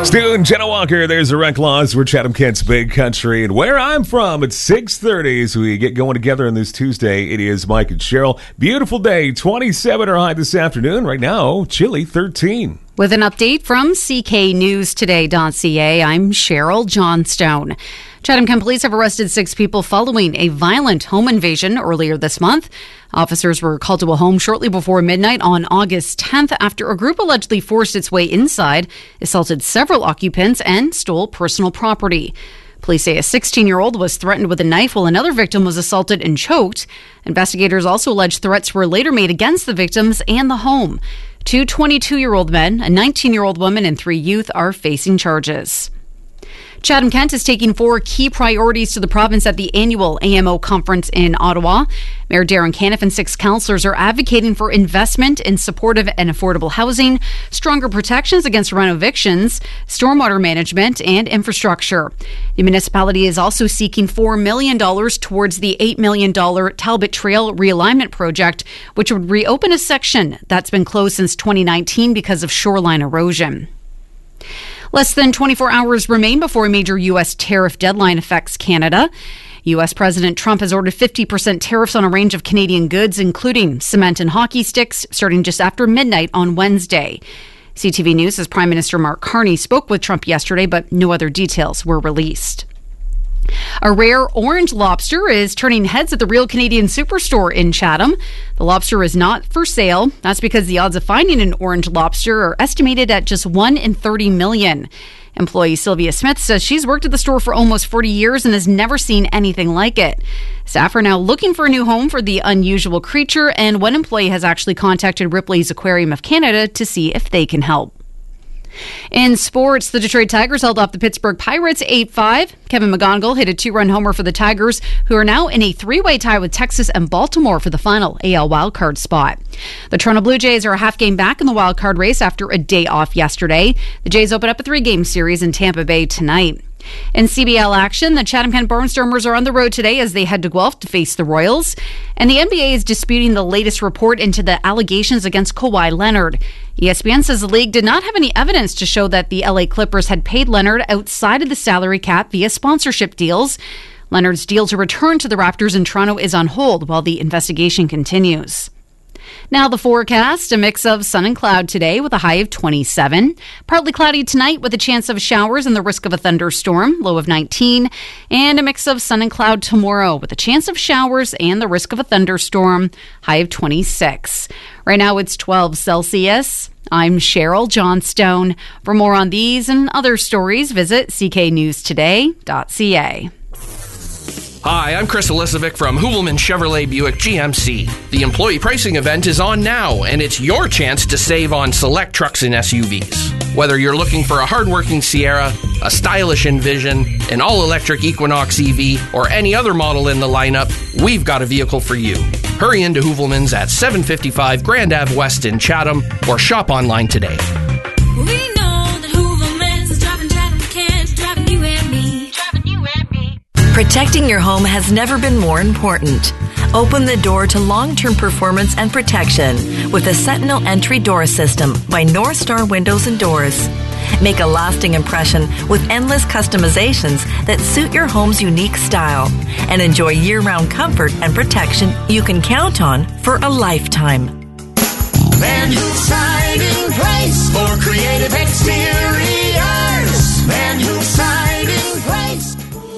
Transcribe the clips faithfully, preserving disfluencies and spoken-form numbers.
Stu and Jenna Walker, there's the Rec Laws. We're Chatham-Kent's Big Country. And where I'm from, it's six thirty as we get going together on this Tuesday. It is Mike and Cheryl. Beautiful day, twenty-seven are high this afternoon. Right now, chilly, thirteen. With an update from C K News Today dot C A, I'm Cheryl Johnstone. Chatham-Kent police have arrested six people following a violent home invasion earlier this month. Officers were called to a home shortly before midnight on August tenth after a group allegedly forced its way inside, assaulted several occupants, and stole personal property. Police say a sixteen-year-old was threatened with a knife while another victim was assaulted and choked. Investigators also allege threats were later made against the victims and the home. Two twenty-two-year-old men, a nineteen-year-old woman, and three youth are facing charges. Chatham-Kent is taking four key priorities to the province at the annual A M O conference in Ottawa. Mayor Darren Caniff and six councillors are advocating for investment in supportive and affordable housing, stronger protections against rent evictions, stormwater management, and infrastructure. The municipality is also seeking four million dollars towards the eight million dollars Talbot Trail realignment project, which would reopen a section that's been closed since twenty nineteen because of shoreline erosion. Less than twenty-four hours remain before a major U S tariff deadline affects Canada. U S President Trump has ordered fifty percent tariffs on a range of Canadian goods, including cement and hockey sticks, starting just after midnight on Wednesday. C T V News says Prime Minister Mark Carney spoke with Trump yesterday, but no other details were released. A rare orange lobster is turning heads at the Real Canadian Superstore in Chatham. The lobster is not for sale. That's because the odds of finding an orange lobster are estimated at just one in thirty million. Employee Sylvia Smith says she's worked at the store for almost forty years and has never seen anything like it. Staff are now looking for a new home for the unusual creature, and one employee has actually contacted Ripley's Aquarium of Canada to see if they can help. In sports, the Detroit Tigers held off the Pittsburgh Pirates eight five. Kevin McGonigal hit a two-run homer for the Tigers, who are now in a three-way tie with Texas and Baltimore for the final A L wildcard spot. The Toronto Blue Jays are a half game back in the wildcard race after a day off yesterday. The Jays open up a three-game series in Tampa Bay tonight. In C B L action, the Chatham-Kent Barnstormers are on the road today as they head to Guelph to face the Royals. And the N B A is disputing the latest report into the allegations against Kawhi Leonard. E S P N says the league did not have any evidence to show that the L A Clippers had paid Leonard outside of the salary cap via sponsorship deals. Leonard's deal to return to the Raptors in Toronto is on hold while the investigation continues. Now the forecast, a mix of sun and cloud today with a high of twenty-seven. Partly cloudy tonight with a chance of showers and the risk of a thunderstorm, low of nineteen. And a mix of sun and cloud tomorrow with a chance of showers and the risk of a thunderstorm, high of twenty-six. Right now it's twelve Celsius. I'm Cheryl Johnstone. For more on these and other stories, visit c k news today dot c a. Hi, I'm Chris Elisovic from Hoovelman Chevrolet Buick G M C. The employee pricing event is on now, and it's your chance to save on select trucks and S U Vs. Whether you're looking for a hardworking Sierra, a stylish Envision, an all-electric Equinox E V, or any other model in the lineup, we've got a vehicle for you. Hurry into Hoovelman's at seven fifty-five Grand Ave West in Chatham, or shop online today. We know that Hoovelman's is driving Chatham-Kent, driving you and me, driving you and me. Protecting your home has never been more important. Open the door to long-term performance and protection with the Sentinel Entry Door System by North Star Windows and Doors. Make a lasting impression with endless customizations that suit your home's unique style, and enjoy year-round comfort and protection you can count on for a lifetime. Van Hool Siding Place for creative exteriors. Van Hool Siding Place.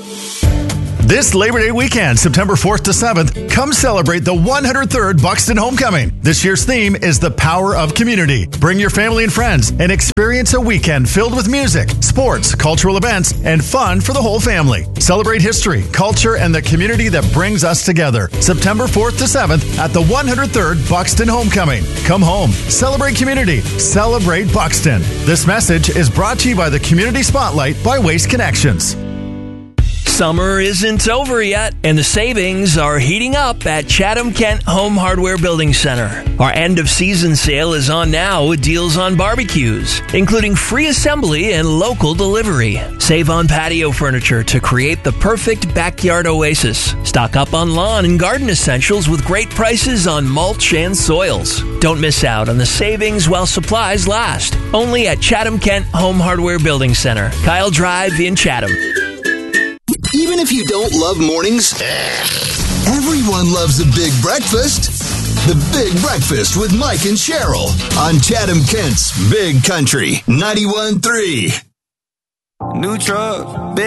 This Labor Day weekend, September fourth to seventh, come celebrate the one hundred third Buxton Homecoming. This year's theme is the power of community. Bring your family and friends and experience a weekend filled with music, sports, cultural events, and fun for the whole family. Celebrate history, culture, and the community that brings us together. September fourth to seventh at the one hundred third Buxton Homecoming. Come home, celebrate community, celebrate Buxton. This message is brought to you by the Community Spotlight by Waste Connections. Summer isn't over yet, and the savings are heating up at Chatham Kent Home Hardware Building Center. Our end-of-season sale is on now with deals on barbecues, including free assembly and local delivery. Save on patio furniture to create the perfect backyard oasis. Stock up on lawn and garden essentials with great prices on mulch and soils. Don't miss out on the savings while supplies last. Only at Chatham Kent Home Hardware Building Center, Kyle Drive in Chatham. Even if you don't love mornings, everyone loves a big breakfast. The Big Breakfast with Mike and Cheryl on Chatham Kent's Big Country ninety-one point three. New truck, big